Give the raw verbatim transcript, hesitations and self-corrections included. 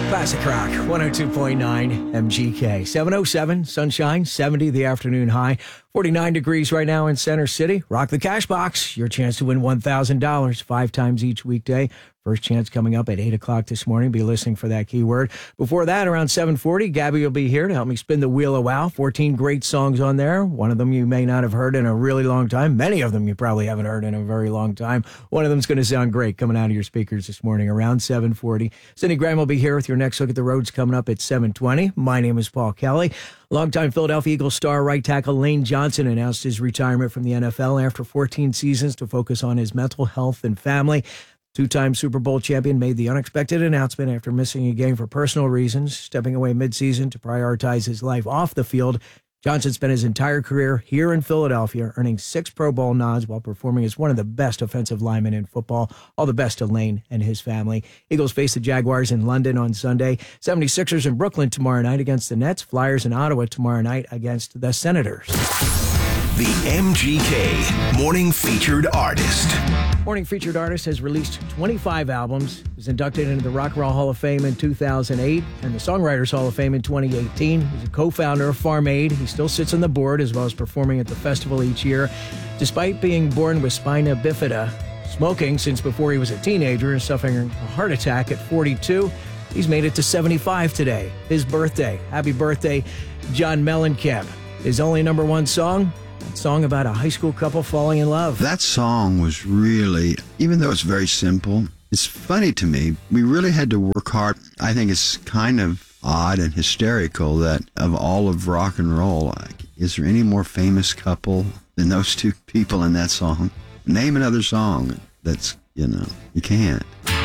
Classic Rock, one oh two point nine M G K. seven oh seven, sunshine, seventy the afternoon high, forty-nine degrees right now in Center City. Rock the Cash Box, your chance to win one thousand dollars five times each weekday. First chance coming up at eight o'clock this morning. Be listening for that keyword. Before that, around seven forty, Gabby will be here to help me spin the wheel of wow. fourteen great songs on there. One of them you may not have heard in a really long time. Many of them you probably haven't heard in a very long time. One of them's going to sound great coming out of your speakers this morning around seven forty. Cindy Graham will be here with your next look at the roads coming up at seven twenty. My name is Paul Kelly. Longtime Philadelphia Eagles star right tackle Lane Johnson announced his retirement from the N F L after fourteen seasons to focus on his mental health and family. Two-time Super Bowl champion made the unexpected announcement after missing a game for personal reasons, stepping away midseason to prioritize his life off the field. Johnson spent his entire career here in Philadelphia, earning six Pro Bowl nods while performing as one of the best offensive linemen in football. All the best to Lane and his family. Eagles face the Jaguars in London on Sunday. seventy-sixers in Brooklyn tomorrow night against the Nets. Flyers in Ottawa tomorrow night against the Senators. The M G K Morning Featured Artist. Morning Featured Artist has released twenty-five albums, was inducted into the Rock and Roll Hall of Fame in two thousand eight and the Songwriters Hall of Fame in twenty eighteen. He's a co-founder of Farm Aid. He still sits on the board as well as performing at the festival each year. Despite being born with spina bifida, smoking since before he was a teenager, and suffering a heart attack at forty-two, he's made it to seventy-five today, his birthday. Happy birthday, John Mellencamp. His only number one song? A song about a high school couple falling in love. That song was really, even though it's very simple, it's funny to me. We really had to work hard. I think it's kind of odd and hysterical that of all of rock and roll, like, is there any more famous couple than those two people in that song? Name another song that's, you know, you can't.